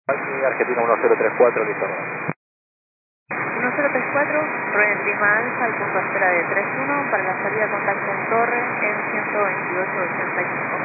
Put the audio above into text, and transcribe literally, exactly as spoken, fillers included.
Argentina uno cero tres cuatro, listo. uno cero tres cuatro, Royal Lima Alfa, al punto a espera de tres uno para la salida contacto en torre en ciento veintiocho ochenta y cinco.